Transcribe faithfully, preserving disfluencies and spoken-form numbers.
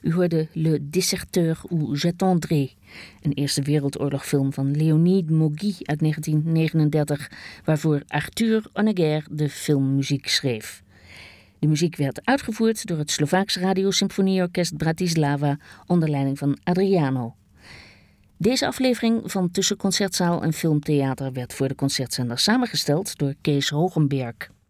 U hoorde Le Déserteur ou J'attendrai, een Eerste Wereldoorlogfilm van Léonid Mogui uit negentien negenendertig, waarvoor Arthur Honegger de filmmuziek schreef. De muziek werd uitgevoerd door het Slovaaks Radiosymfonieorkest Bratislava onder leiding van Adriano. Deze aflevering van Tussen Concertzaal en Filmtheater werd voor de Concertzender samengesteld door Kees Hogenberg.